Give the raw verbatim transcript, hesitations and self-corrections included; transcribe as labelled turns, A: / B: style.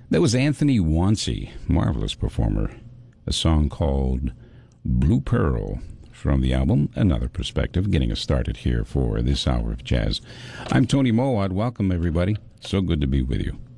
A: That was Anthony Wancy, marvelous performer. A song called Blue Pearl from the album Another Perspective, getting us started here for this hour of jazz. I'm Tony Mowat. Welcome, everybody. So good to be with you.